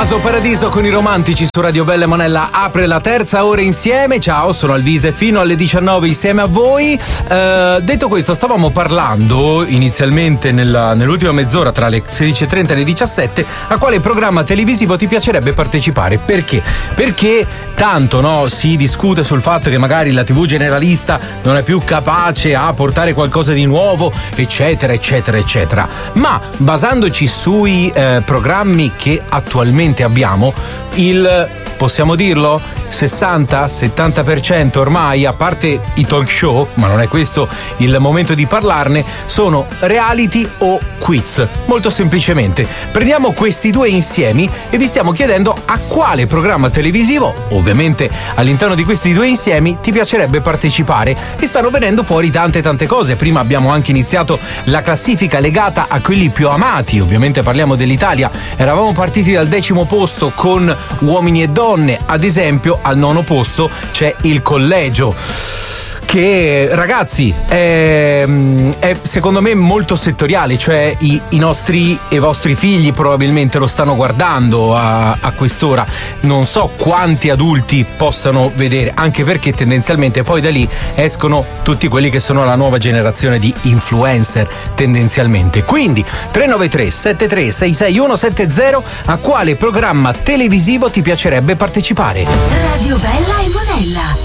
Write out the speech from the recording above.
Tommaso Paradiso con i romantici su Radio Bella e Monella apre la terza ora insieme. Ciao, sono Alvise fino alle 19 insieme a voi. Detto questo, stavamo parlando inizialmente nell'ultima mezz'ora tra le 16:30 e le 17 a quale programma televisivo ti piacerebbe partecipare. Perché? Perché tanto si discute sul fatto che magari la TV generalista non è più capace a portare qualcosa di nuovo, eccetera eccetera eccetera, ma basandoci sui programmi che attualmente abbiamo, possiamo dirlo, 60-70% ormai, a parte i talk show, ma non è questo il momento di parlarne, sono reality o quiz. Molto semplicemente prendiamo questi due insiemi e vi stiamo chiedendo a quale programma televisivo, ovviamente all'interno di questi due insiemi, ti piacerebbe partecipare, e stanno venendo fuori tante cose. Prima abbiamo anche iniziato la classifica legata a quelli più amati, ovviamente parliamo dell'Italia. Eravamo partiti dal 10° posto con Uomini e Donne, ad esempio. Al 9° posto c'è Il Collegio, che ragazzi è secondo me molto settoriale, cioè i nostri e vostri figli probabilmente lo stanno guardando a quest'ora. Non so quanti adulti possano vedere, anche perché tendenzialmente poi da lì escono tutti quelli che sono la nuova generazione di influencer tendenzialmente. Quindi 393 73 66170, a quale programma televisivo ti piacerebbe partecipare? Radio Bella e Monella.